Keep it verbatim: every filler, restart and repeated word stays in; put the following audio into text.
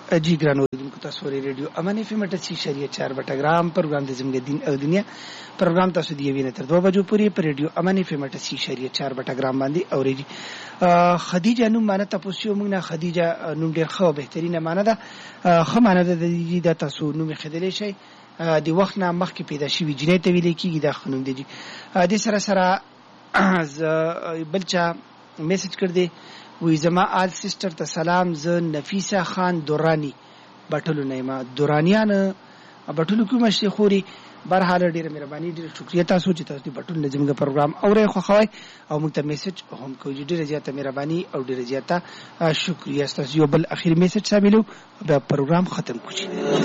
जी ګرانو اوریدونکو تاسو ورې ریډیو امان اف ام اٹھاسی اشاریه چار بټګرام پروګرام د زموږ دین او دنیا پروګرام تاسو دی وینې تر دوه بجو پورې پر ریډیو امان اف ام اٹھاسی اشاریه چار بټګرام باندې اورېږي. خدیجه نوم معنی تاسو موږ نه خدیجه نوم ډېر ښه بهترینه معنی ده، ښه معنی ده د تاسو نوم خدلې شي د وخت نه مخکې پیدا شوی جنې ته ویل کېږي دا خنوم دی. د سره سره بلچا میسج کړ دی وی زما آل سیسټر ته سلام، زه نفیسه خان دورانی بټلو نیمه دورانیان بټلو کوم شي خوري. برحال ډیره مهرباني ډیره شکریه تاسو چې تاسو د بټلو نظمګه پروګرام اورې خو خوای او موږ ته میسج هم کوي. ډیره زیاته مهرباني او ډیره زیاته شکریه تاسو. یو بل اخیر میسج شاملو بیا پروګرام ختم کوشي.